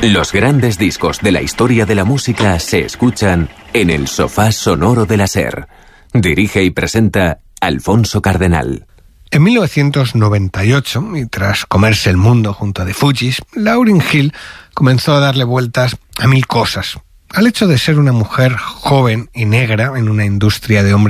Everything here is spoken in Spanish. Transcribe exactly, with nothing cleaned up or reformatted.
Los grandes discos de la historia de la música se escuchan en el sofá sonoro de la SER. Dirige y presenta Alfonso Cardenal. En mil novecientos noventa y ocho, y tras comerse el mundo junto a The Fugees, Lauryn Hill comenzó a darle vueltas a mil cosas. Al hecho de ser una mujer joven y negra en una industria de hombres